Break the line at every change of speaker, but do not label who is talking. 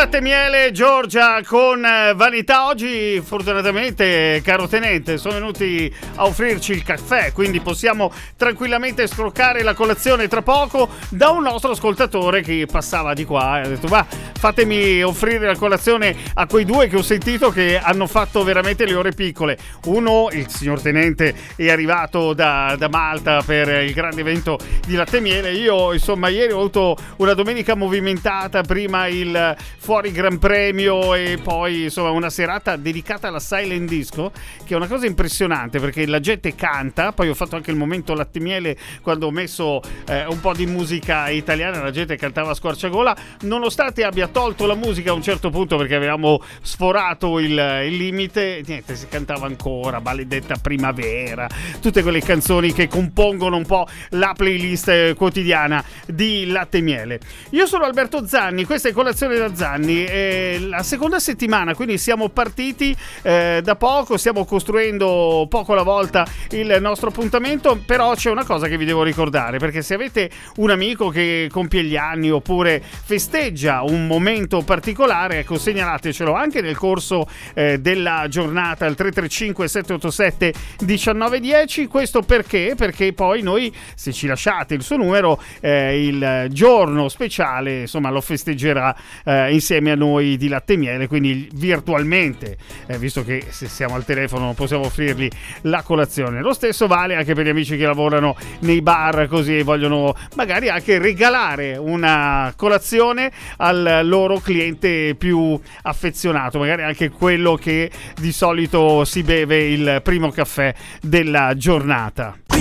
Latte Miele, Giorgia con Vanità. Oggi fortunatamente, caro tenente, sono venuti a offrirci il caffè, quindi possiamo tranquillamente scroccare la colazione tra poco da un nostro ascoltatore che passava di qua e ha detto: va, fatemi offrire la colazione a quei due che ho sentito che hanno fatto veramente le ore piccole. Uno, il signor tenente, è arrivato da Malta per il grande evento di Latte Miele. Io insomma ieri ho avuto una domenica movimentata, prima il fuori Gran Premio e poi insomma una serata dedicata alla silent disco, che è una cosa impressionante perché la gente canta. Poi ho fatto anche il momento Latte Miele quando ho messo un po' di musica italiana, la gente cantava a squarciagola, nonostante abbia tolto la musica a un certo punto perché avevamo sforato il limite. Niente, si cantava ancora Maledetta Primavera, tutte quelle canzoni che compongono un po' la playlist quotidiana di Latte Miele. Io sono Alberto Zanni, questa è Colazione da Zanni, la seconda settimana, quindi siamo partiti da poco, stiamo costruendo poco alla volta il nostro appuntamento. Però c'è una cosa che vi devo ricordare, perché se avete un amico che compie gli anni oppure festeggia un momento particolare, ecco, segnalatecelo anche nel corso della giornata al 335 787 1910. Questo perché poi noi, se ci lasciate il suo numero, il giorno speciale insomma lo festeggerà insieme a noi di Latte Miele, quindi virtualmente, visto che se siamo al telefono non possiamo offrirgli la colazione. Lo stesso vale anche per gli amici che lavorano nei bar, così vogliono magari anche regalare una colazione al loro cliente più affezionato, magari anche quello che di solito si beve il primo caffè della giornata.